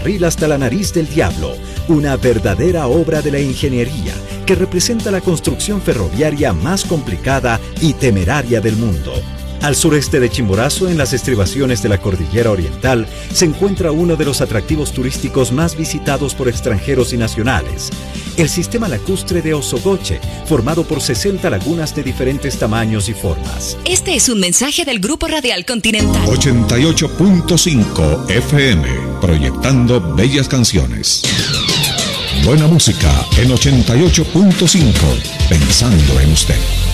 ferrocarril hasta la nariz del diablo, una verdadera obra de la ingeniería que representa la construcción ferroviaria más complicada y temeraria del mundo. Al sureste de Chimborazo, en las estribaciones de la Cordillera Oriental, se encuentra uno de los atractivos turísticos más visitados por extranjeros y nacionales, el sistema lacustre de Osogoche, formado por 60 lagunas de diferentes tamaños y formas. Este es un mensaje del Grupo Radial Continental. 88.5 FM, proyectando bellas canciones. Buena música en 88.5, pensando en usted.